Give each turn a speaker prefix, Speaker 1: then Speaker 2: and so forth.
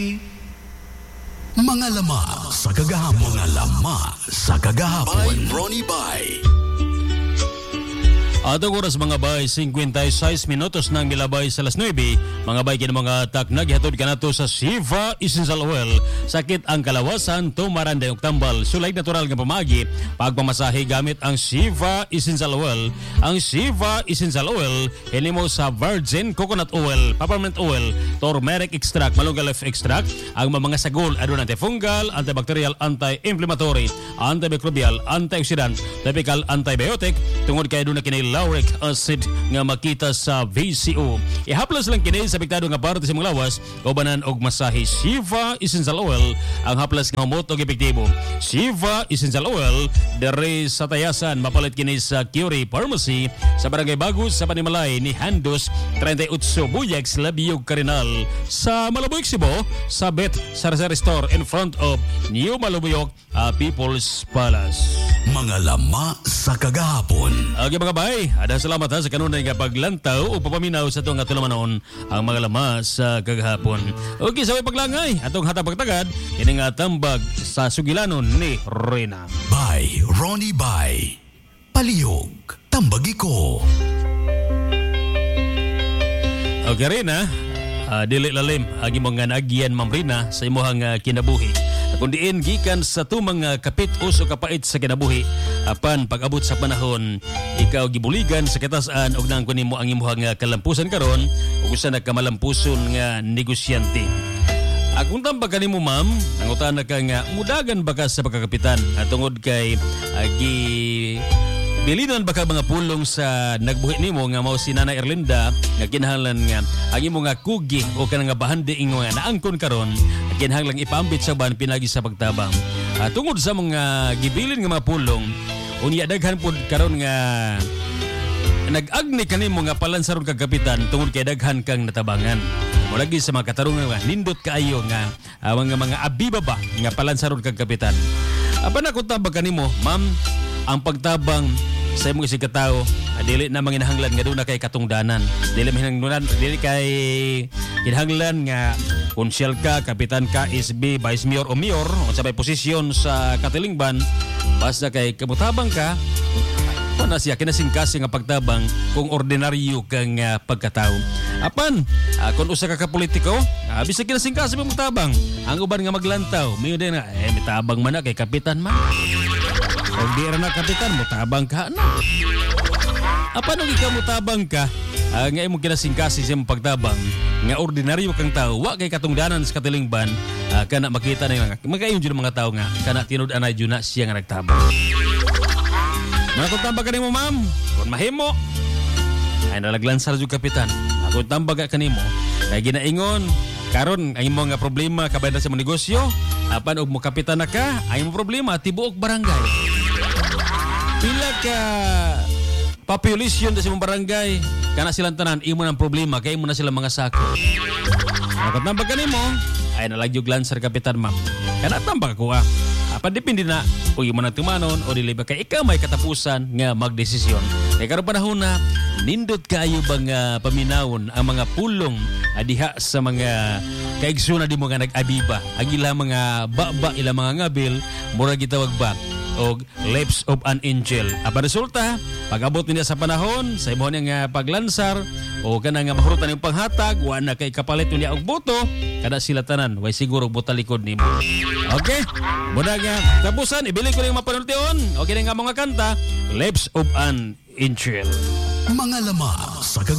Speaker 1: Mga lama sa kagahapon. Mga lama sa kagahapon. By Ronnie Bay.
Speaker 2: Atong oras mga bay, 56 minutos nang milabay sa alas 9. Mga bay, kini mga tak naghatod ka nato sa Siva Essential Oil. Sakit ang kalawasan, tumaranday og tambal. Sulay natural nga pamagi. Pagpamasahe gamit ang Siva Essential Oil. Ang Siva Essential Oil, hinimo sa virgin coconut oil, peppermint oil, turmeric extract, malunggay leaf extract. Ang mga sagol, adun antifungal, antibacterial, anti-inflammatory, antimicrobial, antioxidant, topical antibiotic, tungod kay adun na kini lauric acid nga makita sa VCO. Ihaplas lang kini sa apektado nga parte sa mga lawas, ubanan og masahe. Siva Essential Oil ang haplas nga humot og epektibo. Siva Essential Oil dere sa Tayasan, mapalit kini sa Curie Pharmacy sa Barangay Bagus sa Panimalay ni Handos 38 Buyex Labiyog Karinal sa Malabuyok, Cebu, sa Bet Sari-Sari Store in front of New Malabuyok People's Palace.
Speaker 1: Mga lama sa kagahapon.
Speaker 2: Okay mga bay, ada salamat sa kanunay nga paglantaw o papaminaw sa itong atulamanon ang mga lama sa kagahapon. Okay, sa paglangay, atong hatang pagtagad, kini nga tambag sa sugilanon ni Rina.
Speaker 1: By Ronnie Bay. Palihog, tambagi ko.
Speaker 2: Okay Rina, dili lalim agi mga naagyan Ma'am Rina sa imuhang kinabuhi. Kundiin gikan sa tumang kapit o kapait sa kinabuhi, apan pag-abot sa panahon ikaw gibuligan sa katasan og nang kunimo ang imuhang kalampusan karon ug usa na kamalampuson nga negosyante. Kung tambag kanimo ma'am, nangutana ka nga mudagan ba ka sa pagkakapitan tungod kay bilinan baka mga pulong sa nagbuhi nimo nga mao si Nanay Erlinda nga kinahanglan nga ang imo nga kugi o kanang nga bahandi ingo nga naangkon karon kinahanglan ipaambit sa ban pinagi sa pagtabang. Tungod sa mga gibilin nga mga pulong unya daghan pud karon nga nag-agni kanimo nga palansaron kag kapitan tungod kay daghan kang natabangan. Mulagi sa mga katarungan nga nindot kaayo nga mga abiba ba nga palansaron kag kapitan. Apan ako tabag kanimo ma'am, ang pagtabang sa imong isig katao dili na manginahanglan nga doon na kay katungdanan, dili kay kinahanglan nga konsyel ka, kapitan ka, SB, vice mayor o mayor o sa may posisyon sa katilingban, basta kay kamutabang ka na siya kinasingkasi nga pagtabang kung ordinaryo kang pagkatao. Apan kung usa ka politiko, bisag kinasingkasi mo tabang, ang uban nga maglantaw mayo din nga mitabang man na kay kapitan man. Kung di na kapitan mo, tabang ka na. Apan nung ikaw mo tabang ka, nga imong kinasingkasi sa imong pagtabang, nga ordinaryo kang tao, wa kay katungdanan sa katilingban, kana makita na nga, magayon dyan mga tao nga, kana tinud-anay dyan na siya nga nagtabang. Mga kung tambag ka nimo, ma'am, kung mahimo, ay nalaglansar dyan kapitan. Kung tambag ka nimo, kaya ginaingon, karon ang imong nga problema kabayan sa mong negosyo, apan og mo kapitan na ka, ay imong problema tibuok barangay. Pila ka population sa imong barangay, kana silang tanan imo ng problema kay imo na sila mga sako. Kapag tambag ka nimo, ay nalagyog lancer kapitan ma'am. Kana tambag ko apan depende na kung imo nang tumanon o dili ba kay ikaw may katapusan nga magdesisyon. Kay karon panahon na nindot kaayo bang paminawon ang mga pulong diha sa mga kaigsuna di mo nga nag-abiba. Agila mga baba ila mga ngabil mura gitawag ba og lips of an angel. Apa resulta pag-abot niya sa panahon sa imo nga paglansar o kana nga mahurutan yung panghatag wa na kay kapalit niya og boto kada sila tanan way siguro botalikod nimo. Okay, muna nga tapusan ibili ko ning mapanultion okay nga mga kanta lips of an angel.
Speaker 1: Mga lama